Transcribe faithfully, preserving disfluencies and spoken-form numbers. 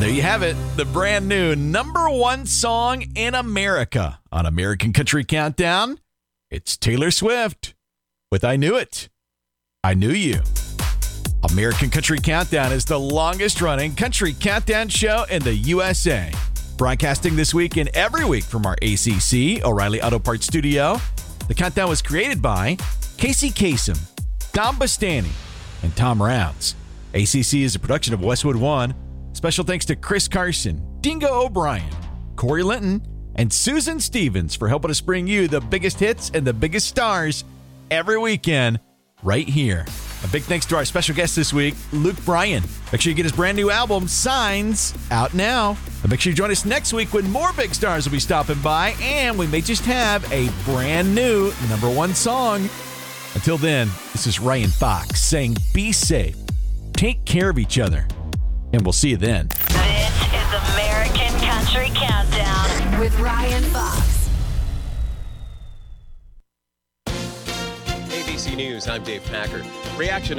there you have it, the brand new number one song in America on American Country Countdown. It's Taylor Swift with I Knew It. I Knew You. American Country Countdown is the longest running country countdown show in the U S A. Broadcasting this week and every week from our A C C, O'Reilly Auto Parts studio. The countdown was created by Casey Kasem, Tom Bastani, and Tom Rounds. A C C is a production of Westwood One. Special thanks to Chris Carson, Dingo O'Brien, Corey Linton, and Susan Stevens for helping us bring you the biggest hits and the biggest stars every weekend right here. A big thanks to our special guest this week, Luke Bryan. Make sure you get his brand new album, Signs, out now. And make sure you join us next week when more big stars will be stopping by, and we may just have a brand new number one song. Until then, this is Ryan Fox saying be safe, take care of each other, and we'll see you then. This is American Country Countdown with Ryan Fox. A B C News, I'm Dave Packer. Reaction